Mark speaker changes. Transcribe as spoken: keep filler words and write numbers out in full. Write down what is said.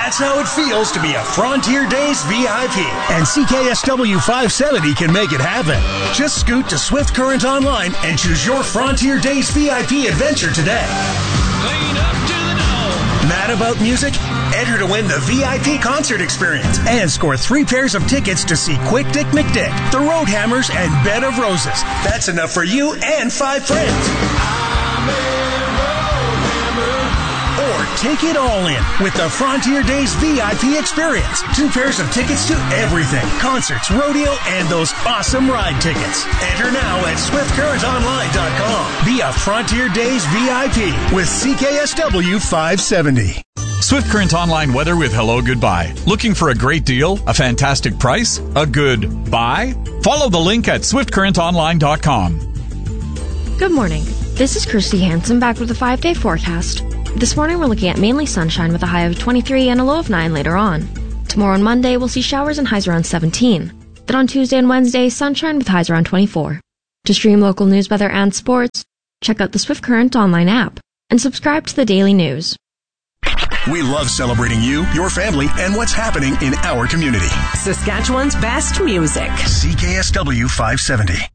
Speaker 1: That's how it feels to be a Frontier Days V I P. And C K S W five seventy can make it happen. Just scoot to Swift Current Online and choose your Frontier Days V I P adventure today.
Speaker 2: Clean up to the dome.
Speaker 1: Mad about music? Enter to win the V I P concert experience and score three pairs of tickets to see Quick Dick McDick, the Roadhammers, and Bed of Roses. That's enough for you and five friends.
Speaker 2: I'm a Roadhammer.
Speaker 1: Or take it all in with the Frontier Days V I P experience. Two pairs of tickets to everything. Concerts, rodeo, and those awesome ride tickets. Enter now at swift current online dot com. Be a Frontier Days V I P with C K S W five seventy.
Speaker 3: Swift Current Online weather with Hello Goodbye. Looking for a great deal? A fantastic price? A good buy? Follow the link at swift current online dot com.
Speaker 4: Good morning. This is Kirsty Hansen back with a five-day forecast. This morning we're looking at mainly sunshine with a high of twenty-three and a low of nine later on. Tomorrow and Monday we'll see showers and highs around seventeen. Then on Tuesday and Wednesday, sunshine with highs around twenty-four. To stream local news, weather, and sports, check out the Swift Current Online app and subscribe to the daily news.
Speaker 1: We love celebrating you, your family, and what's happening in our community.
Speaker 5: Saskatchewan's best music.
Speaker 1: C K S W five seventy.